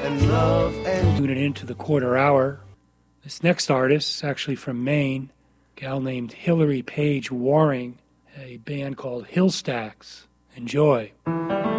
and love and... Tune it into the quarter hour. This next artist is actually from Maine, a gal named Hillary Page Waring, a band called Hillstacks. Enjoy.